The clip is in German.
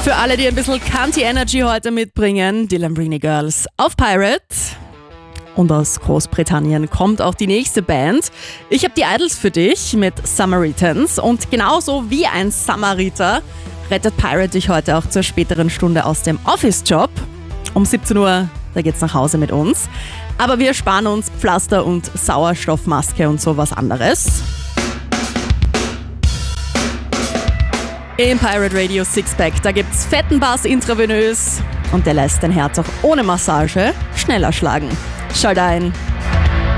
Für alle, die ein bisschen Canty Energy heute mitbringen, die Lambrini Girls auf Pirate. Und aus Großbritannien kommt auch die nächste Band. Ich habe die Idols für dich mit Samaritans. Und genauso wie ein Samariter rettet Pirate dich heute auch zur späteren Stunde aus dem Office-Job. Um 17 Uhr, da geht's nach Hause mit uns. Aber wir sparen uns Pflaster und Sauerstoffmaske und sowas anderes. Im Pirate Radio Sixpack, da gibt's fetten Bass intravenös und der lässt dein Herz auch ohne Massage schneller schlagen. Schalt ein